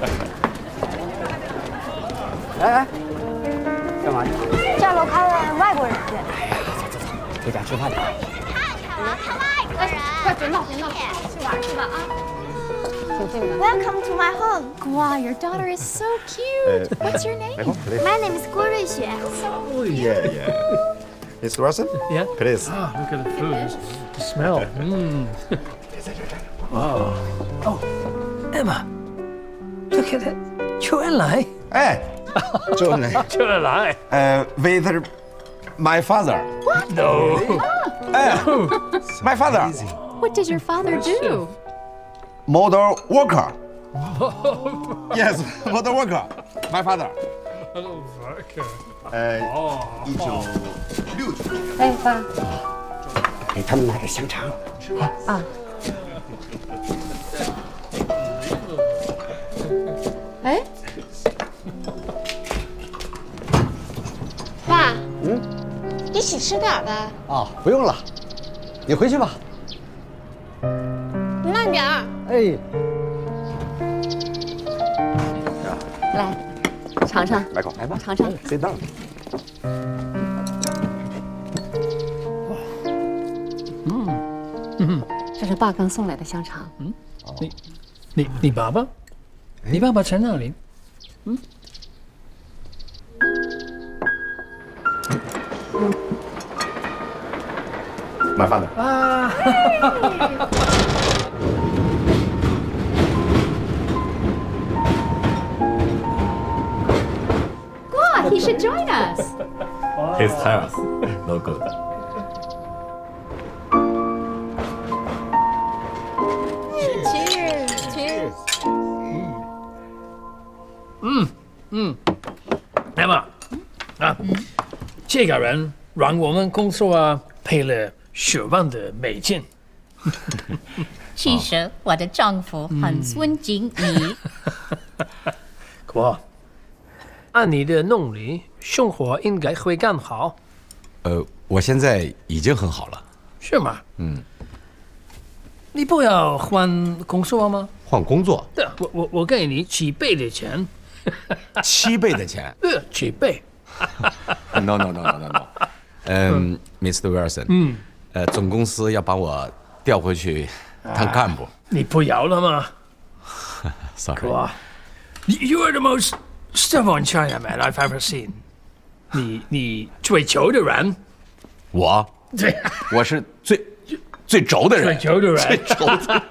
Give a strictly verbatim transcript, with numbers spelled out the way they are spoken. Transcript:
哎哎，干嘛去？ 下楼看看外国人去。 哎呀，走走走，回家吃饭去。 看看看外国人。快别闹别闹，去玩去吧啊！挺近的。Welcome to my home. Wow, your daughter is so cute. What's your name? My name is 郭瑞雪。 Oh yeah, yeah. Mister Wilson? Yeah. Please. Ah, look at the food. The smell. Mm. Wow. Oh, Emma. Look at it. 秋恩来。 哎，周恩来。 秋恩来。 呃 with my father. What? No. Uh, my father. What did your father do? Model worker. Yes, model worker. My father. Hello, worker. 呃，一九六九。 哎，爸。 给他们拿点香肠。 啊。哎。爸。嗯。一起吃点呗。 哦，不用了，你回去吧。 慢点儿。 哎。 来，尝尝。 来口， 来吧， 尝尝。 Sit down。 嗯，这是爸刚送来的香肠。 嗯，你，你，你爸爸？你爸爸在哪里？嗯。 My father. 啊。 Wow, he should join us. His health no good. Cheers, cheers. 嗯嗯，那么啊，这个人让我们公司啊配了十万的美金。 其实我的丈夫很尊敬你。 哥，按你的能力，生活应该会更好。 呃，我现在已经很好了。 是吗？ 嗯。 你不要换工作吗？ 换工作？ 对，我我我给你七倍的钱。 七倍的钱？ 呃，七倍。 No no no no no no。嗯，Mister Wilson。嗯。呃，总公司要把我调回去当干部。 你不要了吗 ？Sorry。 哥 ，You are the most stubborn Chinaman I've ever seen。你你最轴的人。 我？ 对， 我是最最轴的人。 最轴的人。 最轴的人。